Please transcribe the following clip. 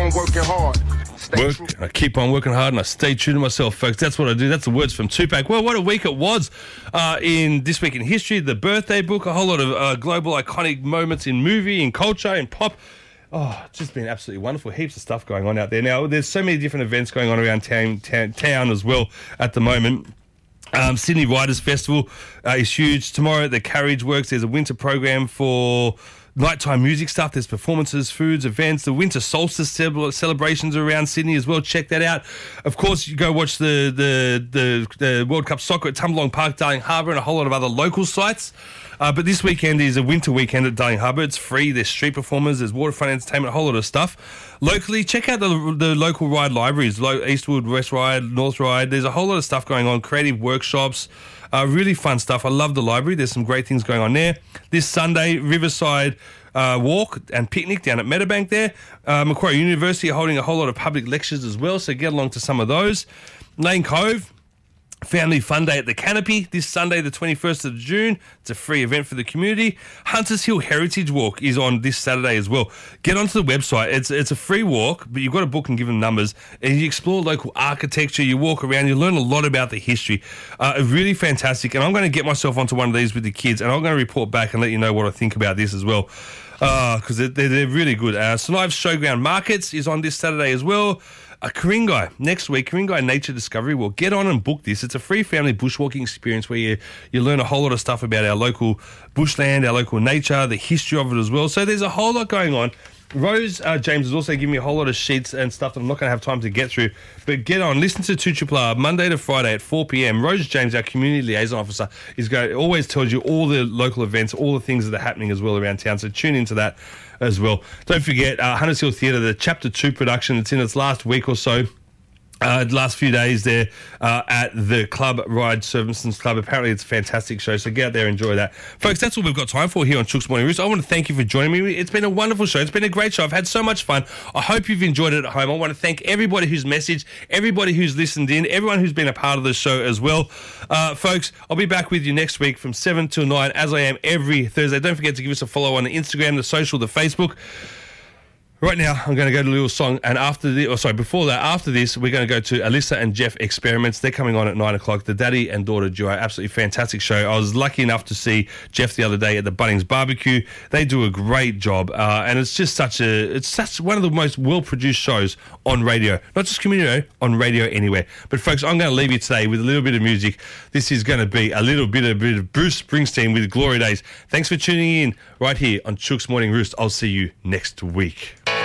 on working hard. Stay true. I keep on working hard and I stay true to myself, folks. That's what I do. That's the words from Tupac. Well, what a week it was in This Week in History, the birthday book, a whole lot of global iconic moments in movie, in culture, in pop. Oh, it's just been absolutely wonderful. Heaps of stuff going on out there. Now, there's so many different events going on around town as well at the moment. Sydney Writers Festival is huge. Tomorrow at the Carriage Works, there's a winter program for nighttime music stuff. There's performances, foods, events. The winter solstice celebrations are around Sydney as well. Check that out. Of course, you go watch the World Cup soccer at Tumbalong Park, Darling Harbour, and a whole lot of other local sites. But this weekend is a winter weekend at Darling Harbour. It's free. There's street performers. There's waterfront entertainment, a whole lot of stuff. Locally, check out the local ride libraries, Eastwood, West Ride, North Ride. There's a whole lot of stuff going on, creative workshops, really fun stuff. I love the library. There's some great things going on there. This Sunday, Riverside walk and picnic down at Meadowbank there. Macquarie University are holding a whole lot of public lectures as well, so get along to some of those. Lane Cove, Family Fun Day at the Canopy this Sunday, the 21st of June. It's a free event for the community. Hunters Hill Heritage Walk is on this Saturday as well. Get onto the website. It's a free walk, but you've got to book and give them numbers. And you explore local architecture. You walk around. You learn a lot about the history. Really fantastic. And I'm going to get myself onto one of these with the kids, and I'm going to report back and let you know what I think about this as well. Because they're really good. St Ives Showground Markets is on this Saturday as well. Ku-ring-gai next week, Ku-ring-gai Nature Discovery. Well, get on and book this. It's a free family bushwalking experience where you learn a whole lot of stuff about our local bushland, our local nature, the history of it as well. So there's a whole lot going on. Rose James has also given me a whole lot of sheets and stuff that I'm not going to have time to get through. But get on, listen to 2RR Monday to Friday at 4 p.m. Rose James, our community liaison officer, always tells you all the local events, all the things that are happening as well around town. So tune into that as well. Don't forget Hunters Hill Theatre, the Chapter 2 production. It's in its last week or so. Last few days there at the club, Ride Services Club. Apparently it's a fantastic show, so get out there and enjoy that. Folks, that's all we've got time for here on Chook's Morning Roost. I want to thank you for joining me. It's been a wonderful show. It's been a great show. I've had so much fun. I hope you've enjoyed it at home. I want to thank everybody who's messaged, everybody who's listened in, everyone who's been a part of the show as well. Folks, I'll be back with you next week from 7 till 9, as I am every Thursday. Don't forget to give us a follow on the Instagram, the social, the Facebook. Right now, I'm going to go to a little song, and after this, we're going to go to Alyssa and Jeff Experiments. They're coming on at 9 o'clock. The daddy and daughter duo, absolutely fantastic show. I was lucky enough to see Jeff the other day at the Bunnings Barbecue. They do a great job, and it's just such one of the most well-produced shows on radio, not just community radio, on radio anywhere. But folks, I'm going to leave you today with a little bit of music. This is going to be a little bit of Bruce Springsteen with Glory Days. Thanks for tuning in right here on Chook's Morning Roost. I'll see you next week.